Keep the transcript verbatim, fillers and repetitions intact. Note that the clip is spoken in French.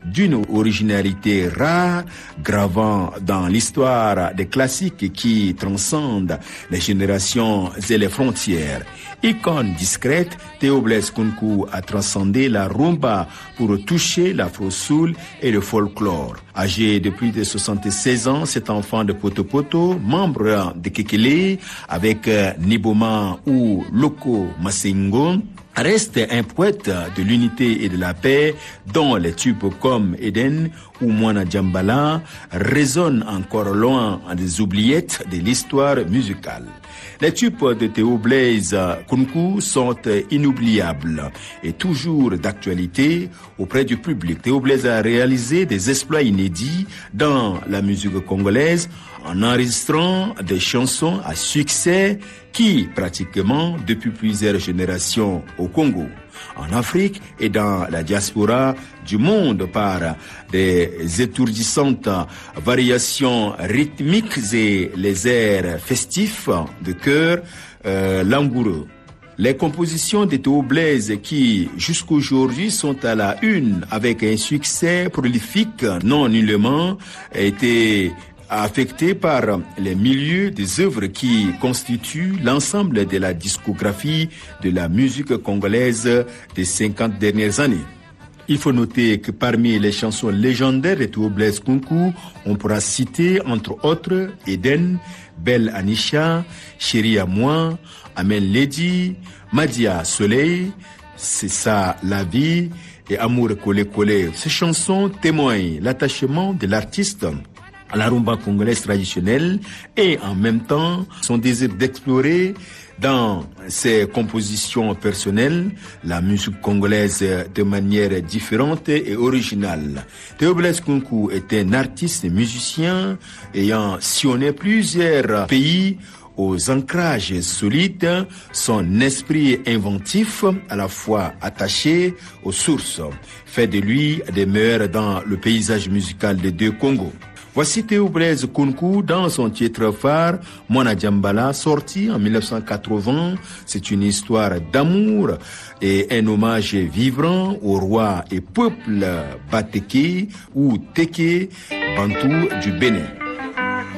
d'une originalité rare, gravant dans l'histoire des classiques qui transcendent les générations et les frontières. Icône discrète, Théo Blaise Kounkou a transcendé la rumba pour toucher l'afro-soul et le folklore. Âgé de plus de soixante-seize ans, cet enfant de Poto-Poto, membre de Kekele, avec Niboma ou Loko Masengo, reste un poète de l'unité et de la paix dont les tubes comme Eden ou Mwana Djambala résonnent encore loin des oubliettes de l'histoire musicale. Les tubes de Théo Blaise Kounkou sont inoubliables et toujours d'actualité auprès du public. Théo Blaise a réalisé des exploits inédits dans la musique congolaise en enregistrant des chansons à succès qui, pratiquement depuis plusieurs générations au Congo, en Afrique et dans la diaspora du monde par des étourdissantes variations rythmiques et les airs festifs de chœur euh, langoureux. Les compositions de Théo Blaise qui, jusqu'aujourd'hui, sont à la une avec un succès prolifique, non nullement été affecté par les milieux des œuvres qui constituent l'ensemble de la discographie de la musique congolaise des cinquante dernières années. Il faut noter que parmi les chansons légendaires de Théo Blaise Kounkou, on pourra citer entre autres Eden, Belle Anisha, Chérie à moi, Amen Lady, Madia Soleil, C'est ça la vie et Amour collé collé. Ces chansons témoignent l'attachement de l'artiste à la rumba congolaise traditionnelle et en même temps son désir d'explorer dans ses compositions personnelles la musique congolaise de manière différente et originale. Théo Blaise Kounkou est un artiste et musicien ayant sillonné plusieurs pays aux ancrages solides, son esprit inventif, à la fois attaché aux sources, fait de lui des meilleurs dans le paysage musical des deux Congos. Voici Théo Blaise Kounkou dans son titre phare, Mwana Djambala, sorti en mille neuf cent quatre-vingts. C'est une histoire d'amour et un hommage vibrant au roi et peuple Bateke ou Teke Bantou du Bénin.